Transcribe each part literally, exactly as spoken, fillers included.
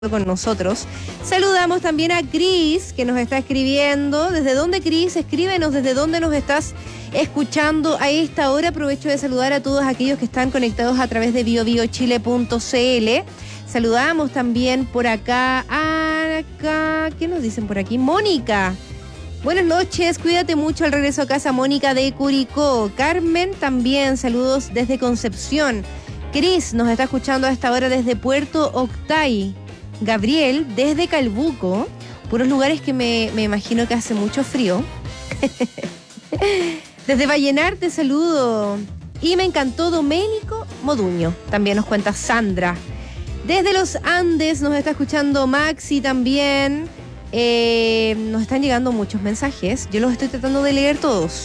con nosotros. Saludamos también a Cris, que nos está escribiendo. ¿Desde dónde, Cris? Escríbenos desde dónde nos estás escuchando a esta hora. Aprovecho de saludar a todos aquellos que están conectados a través de bio bio chile punto c l. Saludamos también por acá, acá, ¿qué nos dicen por aquí? Mónica. Buenas noches, cuídate mucho al regreso a casa, Mónica de Curicó. Carmen también, saludos desde Concepción. Cris nos está escuchando a esta hora desde Puerto Octay. Gabriel, desde Calbuco, puros lugares que me, me imagino que hace mucho frío. Desde Vallenar te saludo. Y me encantó Doménico Moduño, también nos cuenta Sandra. Desde los Andes nos está escuchando Maxi también. Eh, nos están llegando muchos mensajes, yo los estoy tratando de leer todos.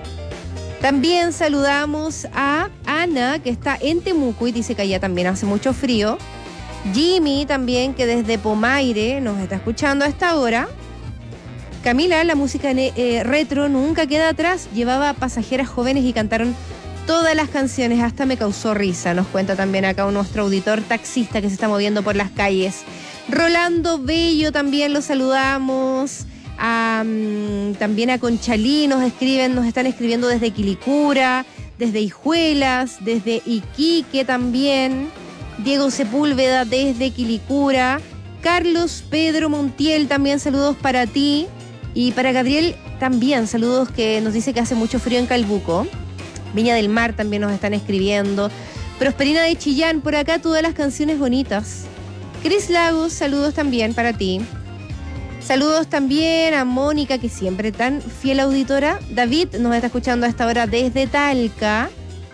También saludamos a Ana, que está en Temuco y dice que allá también hace mucho frío. Jimmy también, que desde Pomaire nos está escuchando a esta hora. Camila, la música eh, retro nunca queda atrás. Llevaba pasajeras jóvenes y cantaron todas las canciones, hasta me causó risa. Nos cuenta también acá nuestro auditor taxista que se está moviendo por las calles. Rolando Bello también lo saludamos. A, um, también a Conchalí nos escriben, nos están escribiendo desde Quilicura, desde Hijuelas, desde Iquique también. Diego Sepúlveda desde Quilicura. Carlos Pedro Montiel también saludos para ti. Y para Gabriel también saludos, que nos dice que hace mucho frío en Calbuco. Viña del Mar también nos están escribiendo. Prosperina de Chillán, por acá todas las canciones bonitas. Cris Lagos, saludos también para ti. Saludos también a Mónica, que siempre tan fiel auditora. David nos está escuchando a esta hora desde Talca.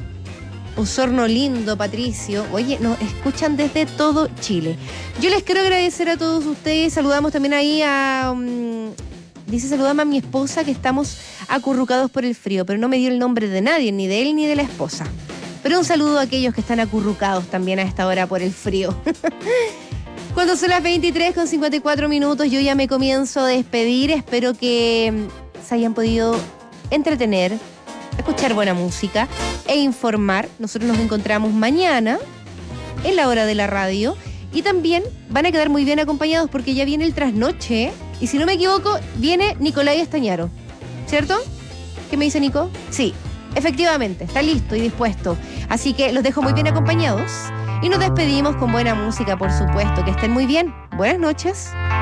Osorno Lindo, Patricio. Oye, nos escuchan desde todo Chile. Yo les quiero agradecer a todos ustedes. Saludamos también ahí a... Um, dice, saludame a mi esposa, que estamos acurrucados por el frío, pero no me dio el nombre de nadie, ni de él ni de la esposa. Pero un saludo a aquellos que están acurrucados también a esta hora por el frío. Cuando son las veintitrés con cincuenta y cuatro minutos, yo ya me comienzo a despedir. Espero que se hayan podido entretener, escuchar buena música e informar. Nosotros nos encontramos mañana en la hora de la radio y también van a quedar muy bien acompañados porque ya viene el trasnoche y, si no me equivoco, viene Nicolai Estañaro, ¿cierto? ¿Qué me dice Nico? Sí, efectivamente, está listo y dispuesto. Así que los dejo muy bien acompañados y nos despedimos con buena música, por supuesto. Que estén muy bien. Buenas noches.